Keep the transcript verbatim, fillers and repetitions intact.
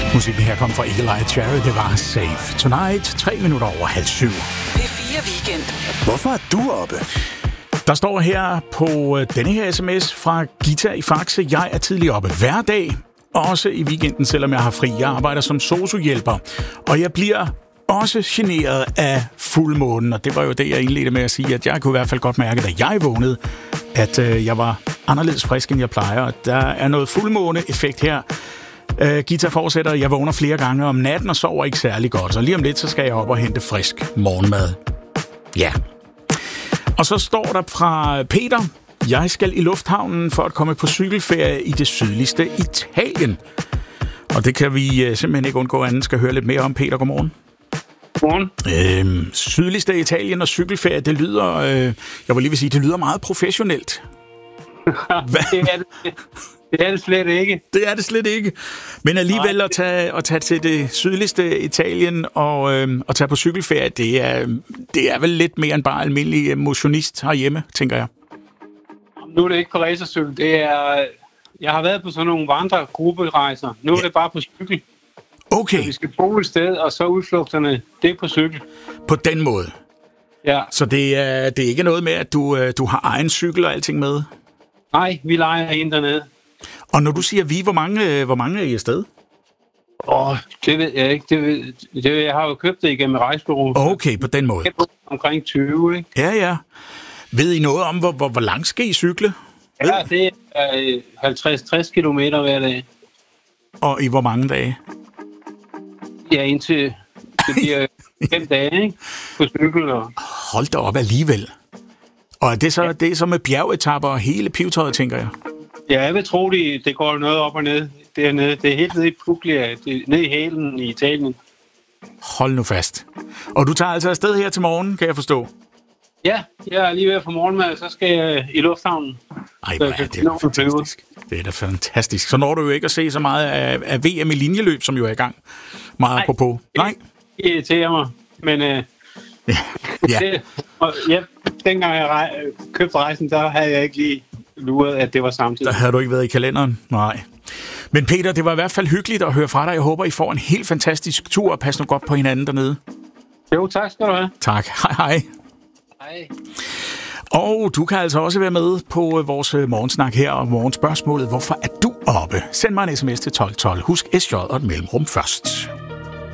Musikken her kom fra Eli Cherry, det var Safe Tonight, tre minutter over halv syv. P fire Weekend. Hvorfor er du oppe? Der står her på denne her sms fra Gita i Faxe: jeg er tidlig oppe hver dag, også i weekenden, selvom jeg har fri. Jeg arbejder som sosu-hjælper, og jeg bliver også generet af fuldmånen, og det var jo det, jeg indledte med at sige, at jeg kunne i hvert fald godt mærke, da jeg vågnede, at øh, jeg var anderledes frisk, end jeg plejer, og der er noget fuldmåne-effekt her. Uh, Gita fortsætter: jeg vågner flere gange om natten og sover ikke særlig godt, så lige om lidt, så skal jeg op og hente frisk morgenmad. Ja. Og så står der fra Peter: jeg skal i lufthavnen for at komme på cykelferie i det sydligste Italien. Og det kan vi uh, simpelthen ikke undgå, anden skal høre lidt mere om. Peter, godmorgen. Godmorgen. Øhm, sydligste Italien og cykelferie, det lyder, øh, jeg vil lige vil sige, det lyder meget professionelt. det, er det, det er det slet ikke. Det er det slet ikke. Men alligevel Nej. at tage, at tage til det sydligste Italien og, øh, og tage på cykelferie, det er, det er vel lidt mere end bare almindelig motionist herhjemme, tænker jeg. Nu er det ikke på racercykel. Det er, jeg har været på sådan nogle vandregrupperejser. Nu er ja. det bare på cykel. Okay. Så vi skal bo et sted, og så udflugterne, det er på cykel. På den måde? Ja. Så det er, det er ikke noget med, at du, du har egen cykel og alting med? Nej, vi leger en dernede. Og når du siger vi, hvor mange, hvor mange er I afsted? Åh, det ved jeg ikke. Det ved, det, jeg har jo købt det igennem rejsebureau. Okay, på den måde. Omkring tyve, ikke? Ja, ja. Ved I noget om, hvor, hvor, hvor langt skal I cykle? Ja, det er halvtreds til tres kilometer hver dag. Og i hvor mange dage? Ja, indtil det bliver fem dage, ikke? På cykel. Og... Hold da op alligevel. Og er det så, ja. det er så med bjergetapper og hele pivetøjet, tænker jeg? Ja, jeg vil tro, det, det går noget op og ned dernede. Det er helt nede i Puglia, ned i hælen i Italien. Hold nu fast. Og du tager altså afsted her til morgen, kan jeg forstå? Ja, jeg er lige ved at få morgenmad, så skal jeg i lufthavnen. Ej, hvor er det er fantastisk. Det er da fantastisk. Så når du jo ikke at se så meget af, af V M i linjeløb, som jo er i gang. Meget Nej, apropos. Nej, det irriterer mig. Men øh, ja. Ja. Det, og, ja, dengang jeg rej, købte rejsen, der havde jeg ikke lige luret, at det var samtidig. Der havde du ikke været i kalenderen? Nej. Men Peter, det var i hvert fald hyggeligt at høre fra dig. Jeg håber, I får en helt fantastisk tur, og pas nu godt på hinanden dernede. Jo, tak skal du have. Tak. Hej, hej. Hej. Og du kan altså også være med på vores morgensnak her, og morgenspørgsmålet: hvorfor er du oppe? Send mig en sms til tolv tolv. Husk S J og et mellemrum først.